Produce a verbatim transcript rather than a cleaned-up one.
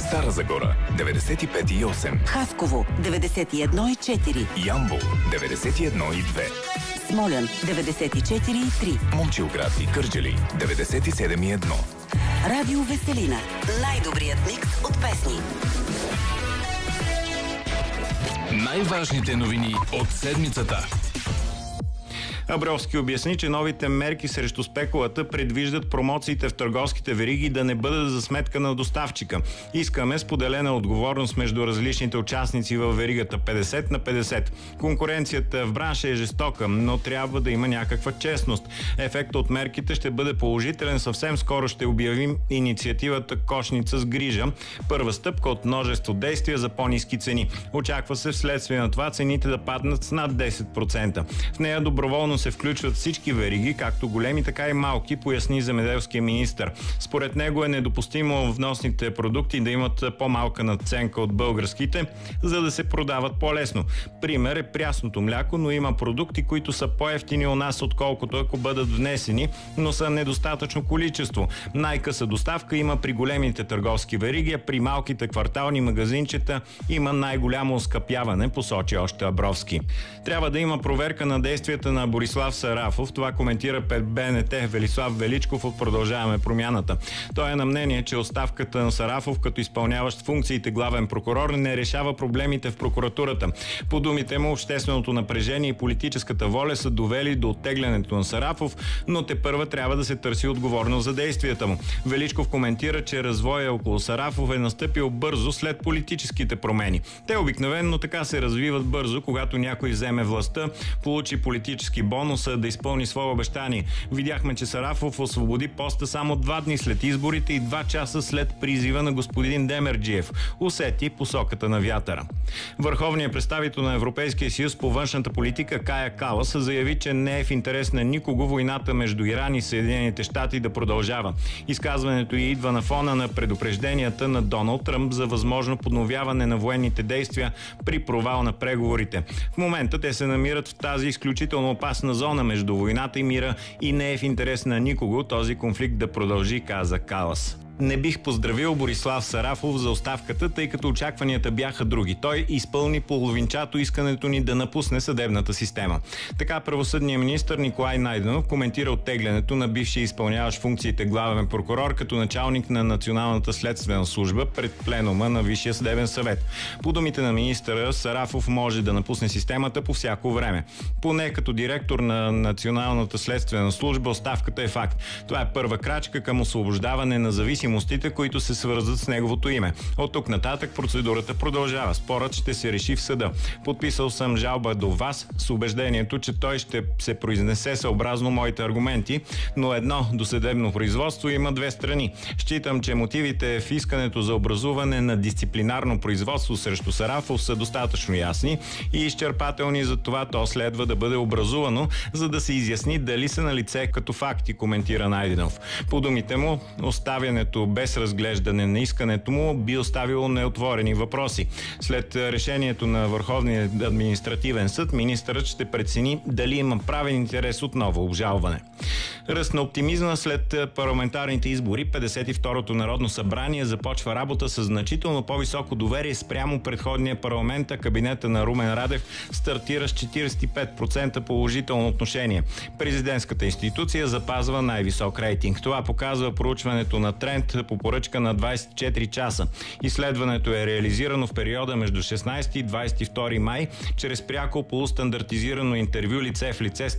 Стара Загора деветдесет и пет и осем, Хасково деветдесет и едно и четири, Ямбол деветдесет и едно и две, Смолян деветдесет и четири и три, Момчилград и Кърджали деветдесет и седем и едно. Радио Веселина. Най-добрият микс от песни. Най-важните новини от седмицата. Абровски обясни, че новите мерки срещу спекулата предвиждат промоциите в търговските вериги да не бъдат за сметка на доставчика. Искаме споделена отговорност между различните участници във веригата петдесет на петдесет. Конкуренцията в бранша е жестока, но трябва да има някаква честност. Ефектът от мерките ще бъде положителен. Съвсем скоро ще обявим инициативата Кошница с грижа. Първа стъпка от множество действия за по-ниски цени. Очаква се вследствие на това цените да паднат с над десет процента. В нея доброволно се включват всички вериги, както големи, така и малки, поясни земеделския министър. Според него е недопустимо вносните продукти да имат по-малка надценка от българските, за да се продават по-лесно. Пример е прясното мляко, но има продукти, които са по-евтини у нас, отколкото ако бъдат внесени, но са недостатъчно количество. Най-къса доставка има при големите търговски вериги, а при малките квартални магазинчета има най-голямо оскъпяване, посочи още Абровски. Трябва да има проверка на действията на Борислав Сарафов. Това коментира пред БНТ Велислав Величков от Продължаваме промяната. Той е на мнение, че оставката на Сарафов като изпълняващ функциите главен прокурор не решава проблемите в прокуратурата. По думите му, общественото напрежение и политическата воля са довели до оттеглянето на Сарафов, но тепърва трябва да се търси отговорност за действията му. Величков коментира, че развоя около Сарафов е настъпил бързо след политическите промени. Те обикновено така се развиват бързо, когато някой вземе властта, получи политически бонуса да изпълни свое обещание. Видяхме, че Сарафов освободи поста само два дни след изборите и два часа след призива на господин Демерджиев. Усети посоката на вятъра. Върховният представител на Европейския съюз по външната политика Кая Калас заяви, че не е в интерес на никого войната между Иран и Съединените щати да продължава. Изказването й идва на фона на предупрежденията на Доналд Тръмп за възможно подновяване на военните действия при провал на преговорите. В момента те се намират в тази изключително опасна зона между войната и мира и не е в интерес на никого този конфликт да продължи, каза Калас. Не бих поздравил Борислав Сарафов за оставката, тъй като очакванията бяха други. Той изпълни половинчато искането ни да напусне съдебната система. Така правосъдният министър Николай Найденов коментира оттеглянето на бившия изпълняващ функциите главен прокурор като началник на Националната следствена служба пред пленума на Висшия съдебен съвет. По думите на министъра, Сарафов може да напусне системата по всяко време. Поне като директор на Националната следствена служба оставката е факт. Това е първа крачка към освобождаване на зависимост, които се свързват с неговото име. От тук нататък процедурата продължава. Спорът ще се реши в съда. Подписал съм жалба до вас с убеждението, че той ще се произнесе съобразно моите аргументи, но едно досъдебно производство има две страни. Считам, че мотивите в искането за образуване на дисциплинарно производство срещу Сарафов са достатъчно ясни и изчерпателни, за това то следва да бъде образувано, за да се изясни дали са на лице като факти, коментира Найденов. По думите му, оставянето без разглеждане на искането му би оставило неотворени въпроси. След решението на Върховния административен съд, министърът ще прецени дали има правен интерес от ново обжалване. Ръст на оптимизма след парламентарните избори. петдесет и второто Народно събрание започва работа с значително по-високо доверие спрямо предходния парламент, а кабинета на Румен Радев стартира с четиридесет и пет процента положително отношение. Президентската институция запазва най-висок рейтинг. Това показва проучването на Тренд по поръчка на двадесет и четири часа. Изследването е реализирано в периода между шестнадесети и двадесет и втори май чрез пряко полустандартизирано интервю лице в лице с